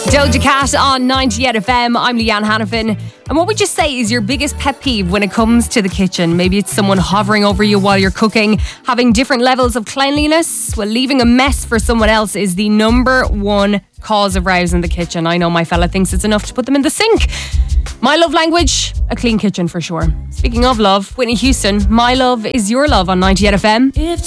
Doja Cat on 98 FM. I'm Leanne Hannafin. And what would you say is your biggest pet peeve when it comes to the kitchen? Maybe it's someone hovering over you while you're cooking, having different levels of cleanliness. Well, leaving a mess for someone else is the number one cause of rows in the kitchen. I know my fella thinks it's enough to put them in the sink. My love language, a clean kitchen for sure. Speaking of love, Whitney Houston, My Love Is Your Love on 98 FM. If